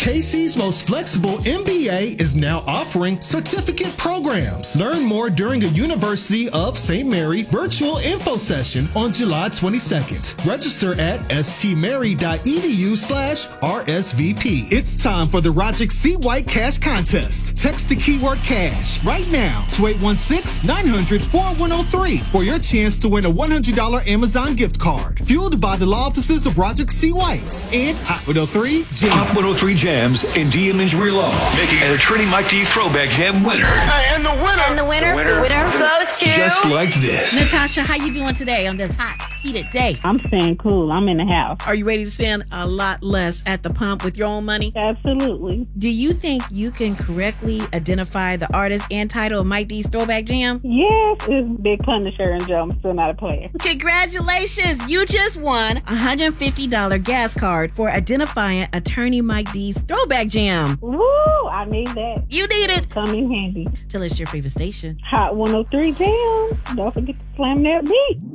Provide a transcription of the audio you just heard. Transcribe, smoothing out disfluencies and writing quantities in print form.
Casey's most flexible MBA is now offering certificate programs. Learn more during a University of St. Mary virtual info session on July 22nd. Register at stmary.edu/RSVP. It's time for the Roger C. White Cash Contest. Text the keyword cash right now to 816-900-4103 for your chance to win a $100 Amazon gift card. Fueled by the law offices of Roger C. White and Hot 103 Jams. Hot 103 Jams and DM Injury Law, making a returning Mike D Throwback Jam winner. And the winner goes to... Just like this. Natasha, how you doing today on this hot, heated day? I'm staying cool. I'm in the house. Are you ready to spend a lot less at the pump with your own money? Absolutely. Do you think you can correctly identify the artist and title of Mike D's Throwback Jam? Yes, it's Big Punisher and Joe. I'm still not a player. Congratulations! You just won a $150 gas card for identifying attorney Mike D's Throwback Jam. Woo! I need that. You need it. Come in handy. Tell us your favorite station. Hot 103 Jams. Don't forget to slam that beat.